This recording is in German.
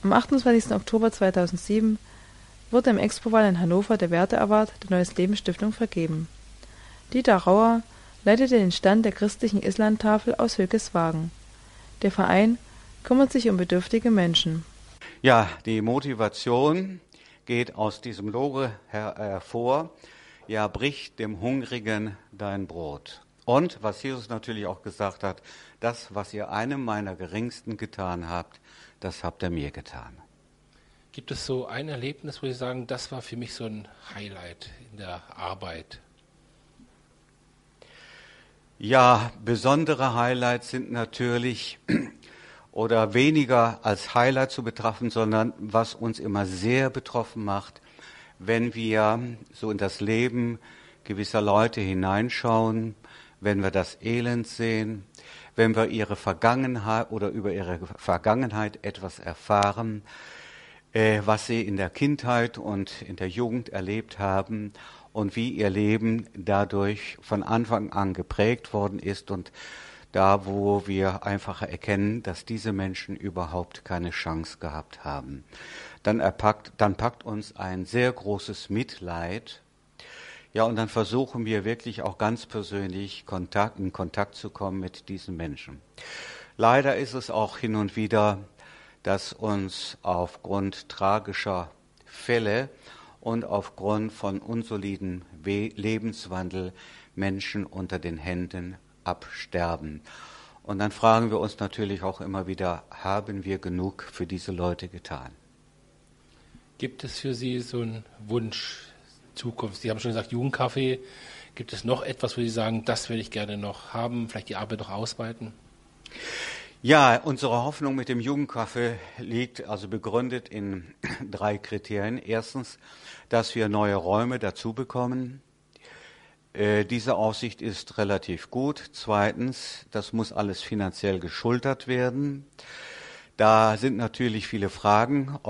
Am 28. Oktober 2007 wurde im Expo-Wahl in Hannover der Werte Award der Neues Leben Stiftung vergeben. Dieter Rauer leitete den Stand der christlichen Islandtafel aus Höckeswagen. Der Verein kümmert sich um bedürftige Menschen. Ja, die Motivation geht aus diesem Logo hervor. Ja, brich dem Hungrigen dein Brot. Und, was Jesus natürlich auch gesagt hat, das, was ihr einem meiner Geringsten getan habt, das habt ihr mir getan. Gibt es so ein Erlebnis, wo Sie sagen, das war für mich so ein Highlight in der Arbeit? Ja, besondere Highlights sind natürlich oder weniger als Highlight zu betrachten, sondern was uns immer sehr betroffen macht, wenn wir so in das Leben gewisser Leute hineinschauen, wenn wir das Elend sehen, wenn wir ihre Vergangenheit oder über ihre Vergangenheit etwas erfahren, was sie in der Kindheit und in der Jugend erlebt haben und wie ihr Leben dadurch von Anfang an geprägt worden ist und da, wo wir einfach erkennen, dass diese Menschen überhaupt keine Chance gehabt haben. Dann packt uns ein sehr großes Mitleid. Ja, und dann versuchen wir wirklich auch ganz persönlich in Kontakt zu kommen mit diesen Menschen. Leider ist es auch hin und wieder, dass uns aufgrund tragischer Fälle und aufgrund von unsoliden Lebenswandel Menschen unter den Händen absterben. Und dann fragen wir uns natürlich auch immer wieder, haben wir genug für diese Leute getan? Gibt es für Sie so einen Wunsch Zukunft? Sie haben schon gesagt, Jugendcafé. Gibt es noch etwas, wo Sie sagen, das würde ich gerne noch haben, vielleicht die Arbeit noch ausweiten? Ja, unsere Hoffnung mit dem Jugendcafé liegt also begründet in 3 Kriterien. Erstens, dass wir neue Räume dazu bekommen. Diese Aussicht ist relativ gut. Zweitens, das muss alles finanziell geschultert werden. Da sind natürlich viele Fragen.